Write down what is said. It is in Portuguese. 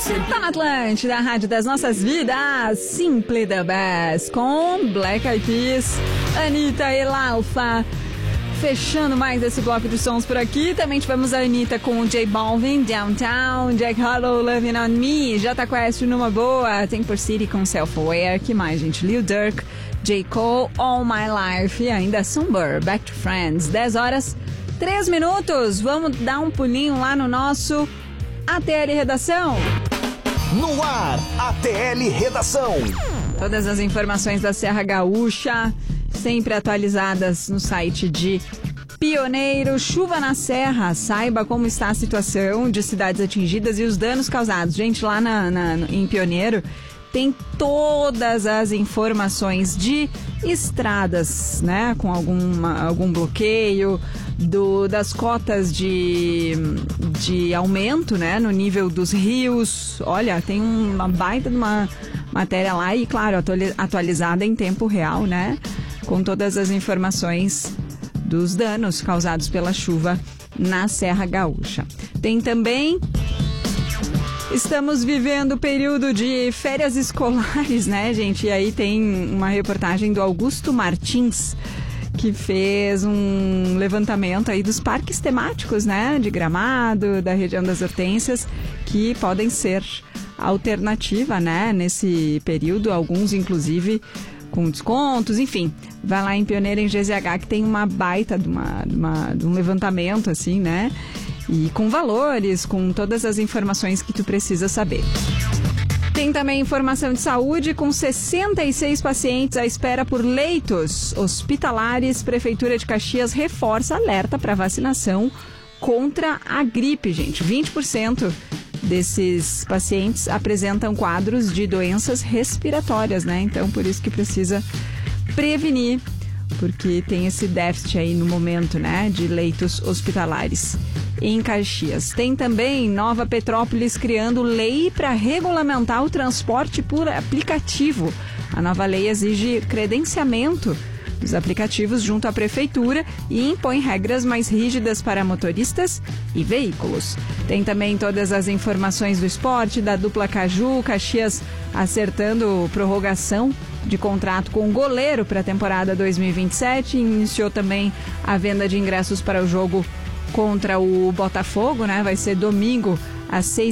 Tá na Atlântida, a rádio das nossas vidas, Simply the Best, com Black Eyed Peas, Anitta e Lalfa. Fechando mais esse bloco de sons por aqui, também tivemos a Anitta com o J Balvin, Downtown, Jack Harlow, Loving on Me, Jota Quest numa boa, Temper City com Self-Aware, que mais, gente? Lil Durk, J. Cole, All My Life e ainda Somber, Back to Friends. 10 horas, 3 minutos, vamos dar um pulinho lá no nosso ATL Redação. No ar, ATL Redação. Todas as informações da Serra Gaúcha, sempre atualizadas no site de Pioneiro. Chuva na Serra, saiba como está a situação de cidades atingidas e os danos causados. Gente, lá em Pioneiro tem todas as informações de estradas, né, com algum bloqueio, das cotas de aumento, né, no nível dos rios. Olha, tem uma baita de uma matéria lá e, claro, atualizada em tempo real, né, com todas as informações dos danos causados pela chuva na Serra Gaúcha. Tem também... Estamos vivendo o período de férias escolares, né, gente? E aí tem uma reportagem do Augusto Martins, que fez um levantamento aí dos parques temáticos, né, de Gramado, da região das Hortênsias, que podem ser alternativa, né, nesse período, alguns inclusive com descontos, enfim. Vai lá em Pioneiro, em GZH, que tem uma baita de um levantamento, assim, né, e com valores, com todas as informações que tu precisa saber. Tem também informação de saúde, com 66 pacientes à espera por leitos hospitalares. Prefeitura de Caxias reforça alerta para vacinação contra a gripe, gente. 20% desses pacientes apresentam quadros de doenças respiratórias, né? Então, por isso que precisa prevenir, porque tem esse déficit aí no momento, né, de leitos hospitalares em Caxias. Tem também Nova Petrópolis criando lei para regulamentar o transporte por aplicativo. A nova lei exige credenciamento dos aplicativos junto à prefeitura e impõe regras mais rígidas para motoristas e veículos. Tem também todas as informações do esporte, da dupla Caju, Caxias acertando prorrogação de contrato com o goleiro para a temporada 2027. Iniciou também a venda de ingressos para o jogo contra o Botafogo, né? Vai ser domingo às 6h.